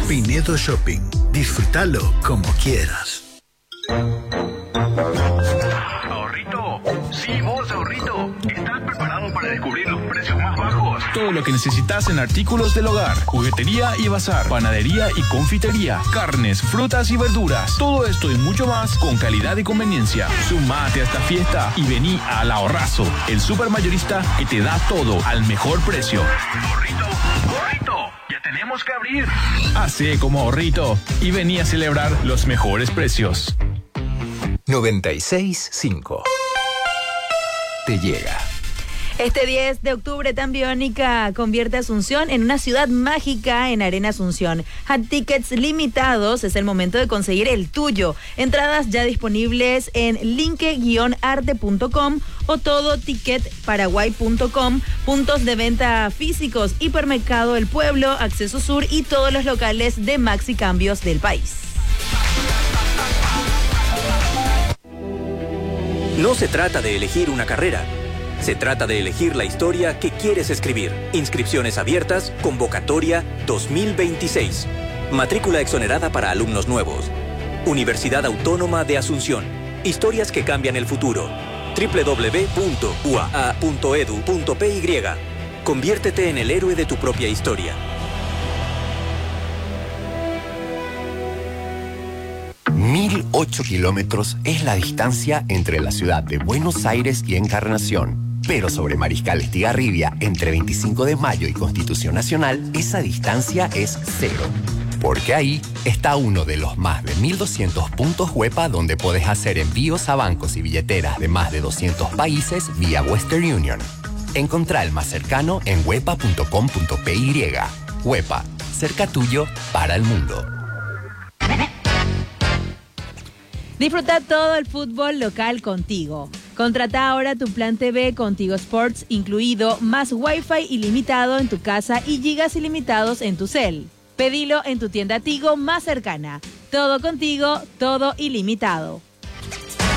Pinedo Shopping. Disfrútalo como quieras. Ahorrito, sí vos, ahorrito. ¿Estás preparado para descubrir los precios más bajos? Todo lo que necesitas en artículos del hogar, juguetería y bazar, panadería y confitería, carnes, frutas y verduras. Todo esto y mucho más con calidad y conveniencia. Sumate a esta fiesta y vení al Ahorrazo, el supermayorista que te da todo al mejor precio. Ahorrito, ya tenemos que abrir. Hacé como Ahorrito y vení a celebrar los mejores precios. 96.5 te llega. Este 10 de octubre, Tan Biónica convierte Asunción en una ciudad mágica en Arena Asunción. Hat tickets limitados, es el momento de conseguir el tuyo. Entradas ya disponibles en linke-arte.com o todoticketparaguay.com. Puntos de venta físicos, Hipermercado El Pueblo, Acceso Sur y todos los locales de Maxi Cambios del país. No se trata de elegir una carrera. Se trata de elegir la historia que quieres escribir. Inscripciones abiertas, convocatoria 2026. Matrícula exonerada para alumnos nuevos. Universidad Autónoma de Asunción. Historias que cambian el futuro. www.uaa.edu.py. Conviértete en el héroe de tu propia historia. 1.008 kilómetros es la distancia entre la ciudad de Buenos Aires y Encarnación. Pero sobre Mariscal Estigarribia, entre 25 de mayo y Constitución Nacional, esa distancia es cero. Porque ahí está uno de los más de 1.200 puntos Huepa donde podés hacer envíos a bancos y billeteras de más de 200 países vía Western Union. Encontrá el más cercano en huepa.com.py. Huepa, cerca tuyo para el mundo. Disfruta todo el fútbol local contigo. Contrata ahora tu plan TV con Tigo Sports incluido, más Wi-Fi ilimitado en tu casa y gigas ilimitados en tu cel. Pedilo en tu tienda Tigo más cercana. Todo contigo, todo ilimitado.